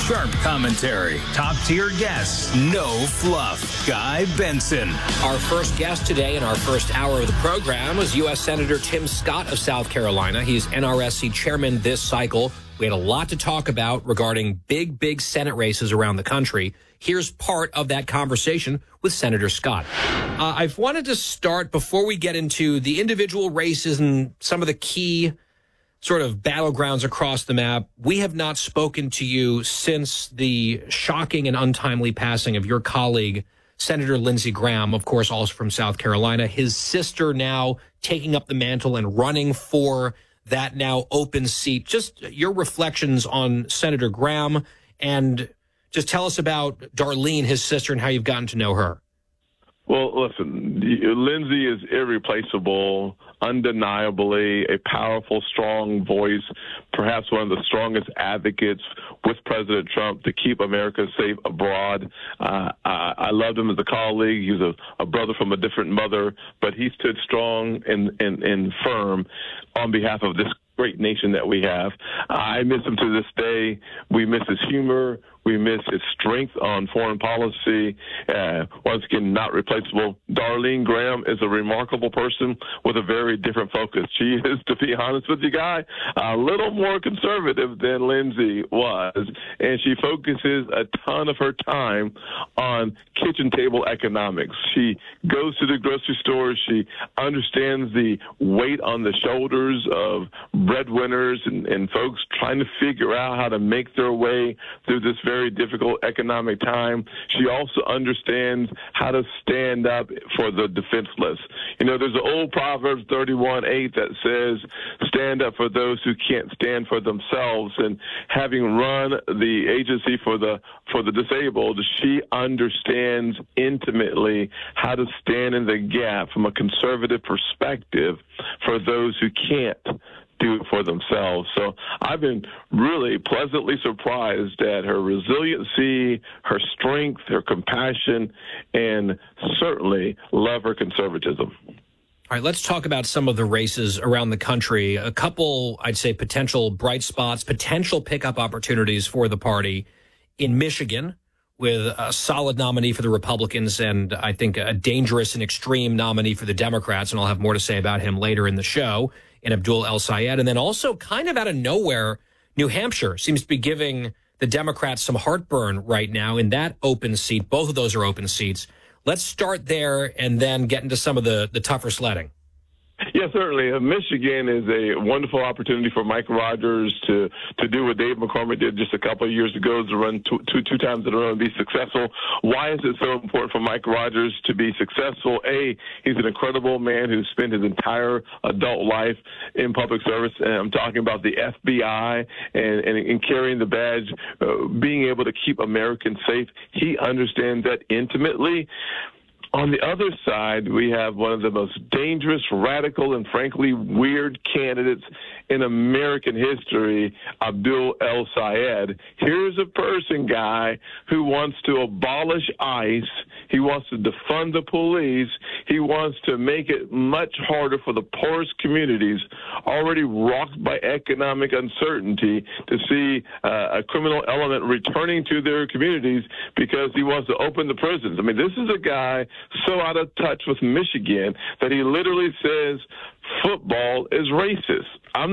Sharp commentary, top-tier guests, no fluff. Guy Benson. Our first guest today in our first hour of the program was U.S. Senator Tim Scott of South Carolina. He's NRSC chairman this cycle. We had a lot to talk about regarding big Senate races around the country. Here's part of that conversation with Senator Scott. I've wanted to start, before we get into the individual races and some of the key sort of battlegrounds across the map, we have not spoken to you since the shocking and untimely passing of your colleague, Senator Lindsey Graham, of course, also from South Carolina. His sister now taking up the mantle and running for that now open seat. Just your reflections on Senator Graham, and just tell us about Darlene, his sister, and how you've gotten to know her. Well, listen, Lindsey is irreplaceable, undeniably a powerful, strong voice, perhaps one of the strongest advocates with President Trump to keep America safe abroad. I loved him as a colleague. He was a brother from a different mother, but he stood strong and firm on behalf of this great nation that we have. I miss him to this day. We miss his humor. We miss his strength on foreign policy. Once again, not replaceable. Darlene Graham is a remarkable person with a very different focus. She is, to be honest with you, Guy, a little more conservative than Lindsey was, and she focuses a ton of her time on kitchen table economics. She goes to the grocery store. She understands the weight on the shoulders of breadwinners and folks trying to figure out how to make their way through this very difficult economic time. She also understands how to stand up for the defenseless. You know, there's an old Proverbs 31:8 that says, stand up for those who can't stand for themselves. And having run the agency for the disabled, she understands intimately how to stand in the gap from a conservative perspective for those who can't do it for themselves. So I've been really pleasantly surprised at her resiliency, her strength, her compassion, and certainly love her conservatism. All right, let's talk about some of the races around the country. A couple, I'd say, potential bright spots, potential pickup opportunities for the party in Michigan, with a solid nominee for the Republicans and I think a dangerous and extreme nominee for the Democrats, and I'll have more to say about him later in the show, in Abdul El-Sayed. And then also kind of out of nowhere, New Hampshire seems to be giving the Democrats some heartburn right now in that open seat. Both of those are open seats. Let's start there and then get into some of the tougher sledding. Yeah, certainly. Michigan is a wonderful opportunity for Mike Rogers to do what Dave McCormick did just a couple of years ago, to run two times in a row and be successful. Why is it so important for Mike Rogers to be successful? A, he's an incredible man who spent his entire adult life in public service, and I'm talking about the FBI and carrying the badge, being able to keep Americans safe. He understands that intimately. On the other side, we have one of the most dangerous, radical, and frankly weird candidates in American history, Abdul El-Sayed. Here's a person, Guy, who wants to abolish ICE. He wants to defund the police. He wants to make it much harder for the poorest communities, already rocked by economic uncertainty, to see a criminal element returning to their communities because he wants to open the prisons. I mean, this is a guy so out of touch with Michigan that he literally says football is racist. I'm